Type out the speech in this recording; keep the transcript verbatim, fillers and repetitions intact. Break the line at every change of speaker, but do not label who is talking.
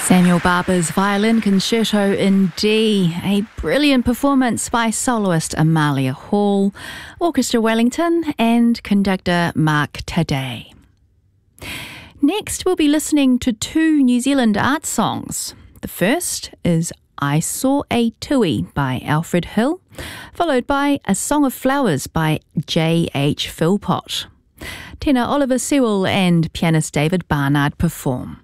Samuel Barber's Violin Concerto in D, a brilliant performance by soloist Amalia Hall, Orchestra Wellington and conductor Mark Taddei. Next we'll be listening to two New Zealand art songs. The first is I Saw a Tui by Alfred Hill, followed by A Song of Flowers by J H Philpott. Tenor Oliver Sewell and pianist David Barnard perform.